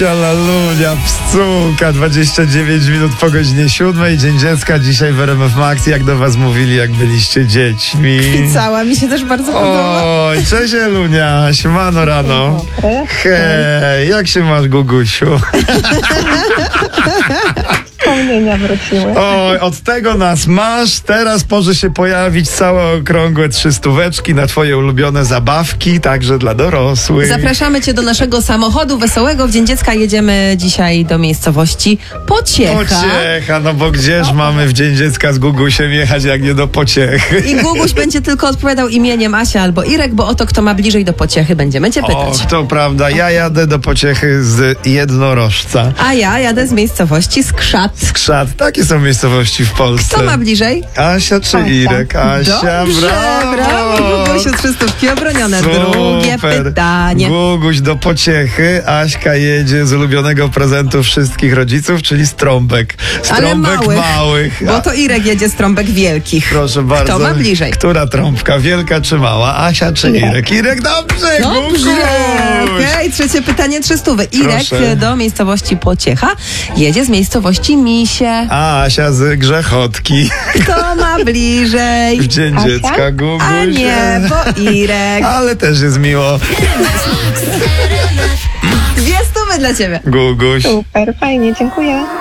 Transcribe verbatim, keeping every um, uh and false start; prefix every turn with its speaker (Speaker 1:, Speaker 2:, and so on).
Speaker 1: Lalunia, pstułka, dwadzieścia dziewięć minut po godzinie siódmej. Dzień Dziecka dzisiaj w R M F Max. Jak do was mówili, jak byliście dziećmi?
Speaker 2: I cała, mi się też bardzo podoba.
Speaker 1: Oj, cześć Elunia, siemano rano. Hej, jak się masz, Gugusiu?
Speaker 3: Wspomnienia wróciły.
Speaker 1: Oj, od tego nas masz. Teraz może się pojawić całe okrągłe trzy stóweczki na twoje ulubione zabawki, także dla dorosłych.
Speaker 2: Zapraszamy cię do naszego samochodu wesołego. W Dzień Dziecka jedziemy dzisiaj do miejscowości Pociecha.
Speaker 1: Pociecha, no bo gdzież mamy w Dzień Dziecka z Gugusiem jechać, jak nie do Pociechy?
Speaker 2: I Guguś będzie tylko odpowiadał imieniem Asia albo Irek, bo oto kto ma bliżej do Pociechy, będziemy cię pytać.
Speaker 1: O, to prawda, ja jadę do Pociechy z Jednorożca.
Speaker 2: A ja jadę z miejscowości Skrzat.
Speaker 1: Skrzat, takie są miejscowości w Polsce.
Speaker 2: Kto ma bliżej?
Speaker 1: Asia czy
Speaker 3: Asia.
Speaker 1: Irek? Asia,
Speaker 2: Dobrze,
Speaker 1: brawo!
Speaker 2: brawo, Gugusiu, trzy stówki obronione. Drugie
Speaker 1: Super.
Speaker 2: pytanie.
Speaker 1: Guguś do Pociechy, Aśka jedzie z ulubionego prezentu wszystkich rodziców, czyli z trąbek. Z
Speaker 2: Ale
Speaker 1: trąbek
Speaker 2: małych,
Speaker 1: małych.
Speaker 2: Bo to Irek jedzie z trąbek wielkich.
Speaker 1: Proszę bardzo.
Speaker 2: Kto ma bliżej?
Speaker 1: Która trąbka, wielka czy mała? Asia czy
Speaker 3: Irek.
Speaker 1: Irek? Irek, dobrze,
Speaker 2: Dobrze,
Speaker 1: Guguś!
Speaker 2: okej, trzecie pytanie, trzy stówy. Irek
Speaker 1: Proszę.
Speaker 2: do miejscowości Pociecha jedzie z miejscowości Misie.
Speaker 1: A Asia z Grzechotki.
Speaker 2: Kto ma bliżej?
Speaker 1: W Dzień
Speaker 3: Asia?
Speaker 1: Dziecka, Guguś.
Speaker 2: A nie, bo Irek.
Speaker 1: Ale też jest miło.
Speaker 2: Dwie stówy dla ciebie.
Speaker 1: Guguś.
Speaker 3: Super, fajnie, dziękuję.